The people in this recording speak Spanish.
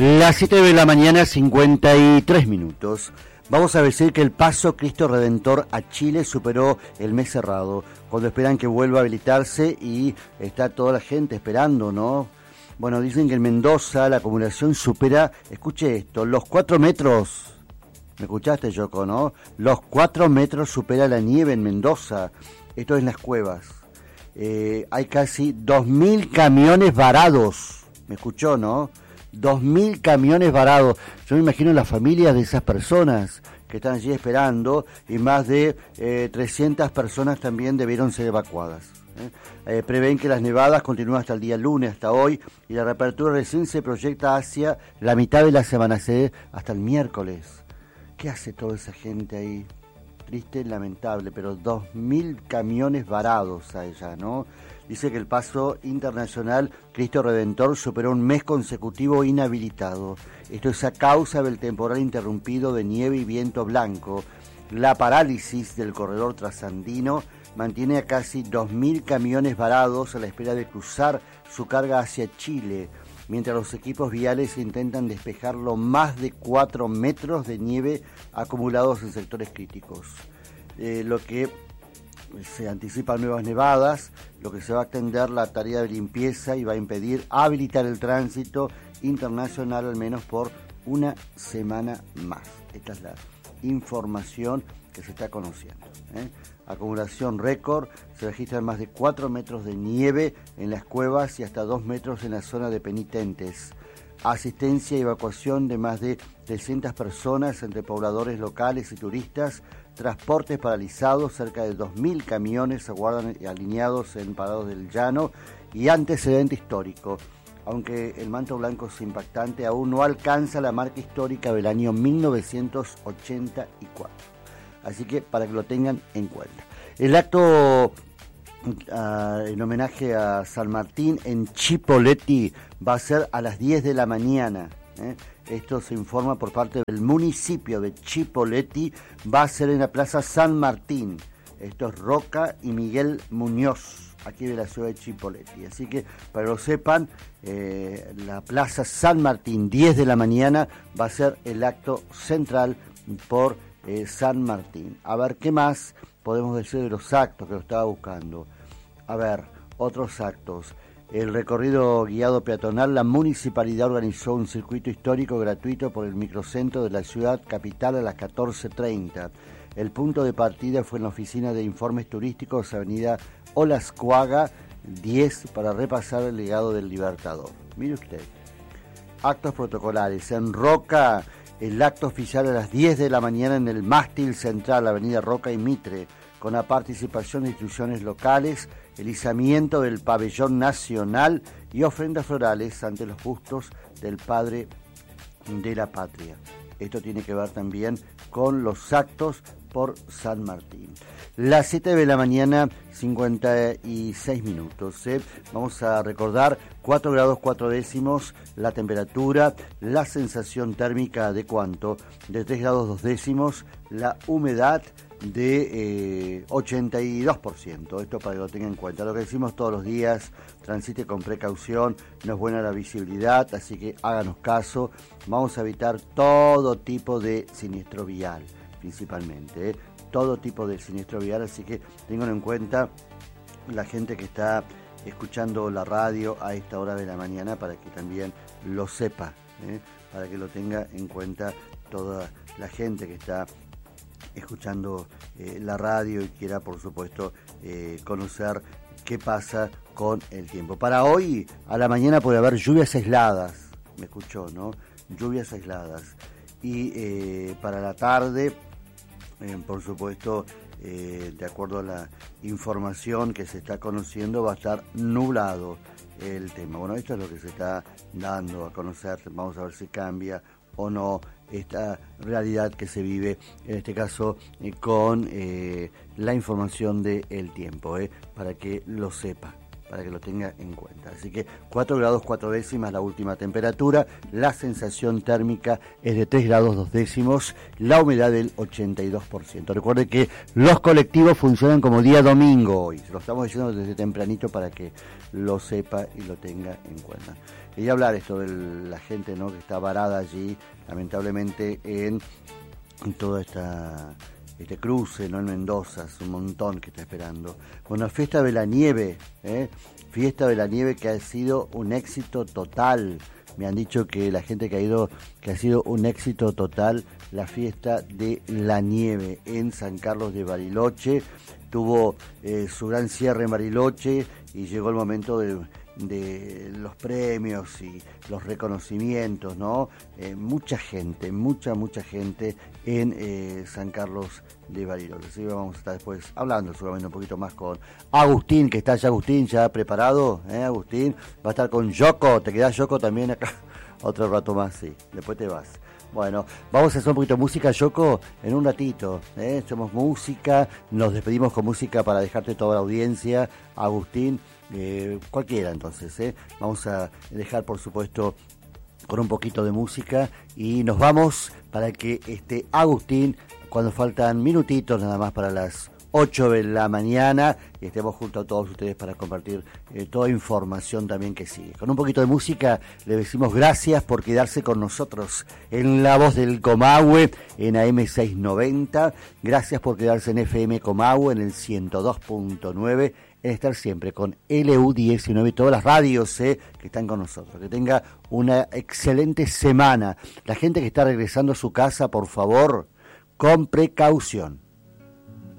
Las 7 de la mañana, 53 minutos. Vamos a decir que el paso Cristo Redentor a Chile superó el mes cerrado, cuando esperan que vuelva a habilitarse y está toda la gente esperando, ¿no? Bueno, dicen que en Mendoza la acumulación supera, escuche esto, los 4 metros. ¿Me escuchaste, Yoko, no? Los 4 metros supera la nieve en Mendoza. Esto es en las cuevas. Hay casi 2.000 camiones varados. ¿Me escuchó, no? 2.000 camiones varados. Yo me imagino las familias de esas personas que están allí esperando, y más de 300 personas también debieron ser evacuadas. Prevén que las nevadas continúan hasta el día lunes, hasta hoy, y la reapertura recién se proyecta hacia la mitad de la semana, hasta el miércoles. ¿Qué hace toda esa gente ahí? Triste, lamentable, pero 2.000 camiones varados allá, ¿no? Dice que el paso internacional Cristo Redentor superó un mes consecutivo inhabilitado. Esto es a causa del temporal interrumpido de nieve y viento blanco. La parálisis del corredor trasandino mantiene a casi 2.000 camiones varados a la espera de cruzar su carga hacia Chile, mientras los equipos viales intentan despejar los más de 4 metros de nieve acumulados en sectores críticos. Lo que se anticipan nuevas nevadas, lo que se va a extender la tarea de limpieza y va a impedir habilitar el tránsito internacional al menos por una semana más. Esta es la información que se está conociendo. Acumulación récord, se registran más de 4 metros de nieve en las cuevas y hasta 2 metros en la zona de penitentes. Asistencia y evacuación de más de 300 personas entre pobladores locales y turistas. Transportes paralizados, cerca de 2.000 camiones aguardan alineados en parados del llano y antecedente histórico. Aunque el manto blanco es impactante, aún no alcanza la marca histórica del año 1984. Así que para que lo tengan en cuenta. El acto en homenaje a San Martín en Chipoleti va a ser a las 10 de la mañana. Esto se informa por parte del municipio de Chipoleti. Va a ser en la Plaza San Martín. Esto es Roca y Miguel Muñoz, aquí de la ciudad de Chipoleti. Así que, para que lo sepan, la Plaza San Martín, 10 de la mañana, va a ser el acto central por San Martín. A ver, ¿qué más podemos decir de los actos que lo estaba buscando? A ver, otros actos. El recorrido guiado peatonal, la municipalidad organizó un circuito histórico gratuito por el microcentro de la ciudad capital a las 14:30. El punto de partida fue en la oficina de informes turísticos, avenida Olascuaga 10, para repasar el legado del Libertador. Mire usted, actos protocolares. En Roca, el acto oficial a las 10 de la mañana en el mástil central, avenida Roca y Mitre, con la participación de instituciones locales, el izamiento del pabellón nacional y ofrendas florales ante los bustos del padre de la patria. Esto tiene que ver también con los actos por San Martín. Las 7 de la mañana, 56 minutos. Vamos a recordar 4 grados 4 décimos la temperatura, la sensación térmica de cuánto, de 3 grados 2 décimos, la humedad de 82%. Esto para que lo tengan en cuenta. Lo que decimos todos los días, transite con precaución, no es buena la visibilidad, así que háganos caso. Vamos a evitar todo tipo de siniestro vial, principalmente, todo tipo de siniestro vial, así que tengan en cuenta la gente que está escuchando la radio a esta hora de la mañana, para que también lo sepa, para que lo tenga en cuenta toda la gente que está escuchando la radio y quiera, por supuesto, conocer qué pasa con el tiempo. Para hoy, a la mañana puede haber lluvias aisladas, me escuchó, ¿no? Lluvias aisladas. Y para la tarde, por supuesto, de acuerdo a la información que se está conociendo, va a estar nublado el tema. Bueno, esto es lo que se está dando a conocer. Vamos a ver si cambia o no esta realidad que se vive, en este caso con la información del tiempo, para que lo sepa, para que lo tenga en cuenta. Así que 4 grados 4 décimas la última temperatura, la sensación térmica es de 3 grados 2 décimos, la humedad del 82%. Recuerde que los colectivos funcionan como día domingo hoy, se lo estamos diciendo desde tempranito para que lo sepa y lo tenga en cuenta. quería hablar esto de la gente, ¿no?, que está varada allí, lamentablemente, en toda este cruce, ¿no?, en Mendoza, es un montón que está esperando. Bueno, Fiesta de la Nieve, Fiesta de la Nieve, que ha sido un éxito total. Me han dicho que la gente que ha ido, que ha sido un éxito total la Fiesta de la Nieve en San Carlos de Bariloche. Tuvo su gran cierre en Bariloche y llegó el momento de los premios y los reconocimientos, ¿no? Mucha gente, mucha gente en San Carlos de Bariloche. Así que vamos a estar después hablando seguramente un poquito más con Agustín, que está ya, Agustín, ya preparado, Agustín. Va a estar con Yoko, te quedás, Yoko, también acá otro rato más, sí, después te vas. Bueno, vamos a hacer un poquito de música, Yoko, en un ratito, hacemos música, nos despedimos con música para dejarte toda la audiencia, Agustín, cualquiera entonces, vamos a dejar por supuesto con un poquito de música y nos vamos para que esté Agustín cuando faltan minutitos nada más para las 8 de la mañana y estemos junto a todos ustedes para compartir toda información también que sigue. Con un poquito de música le decimos gracias por quedarse con nosotros en La Voz del Comahue en AM690, gracias por quedarse en FM Comahue en el 102.9, en estar siempre con LU19 y todas las radios que están con nosotros. Que tenga una excelente semana. La gente que está regresando a su casa, por favor, con precaución.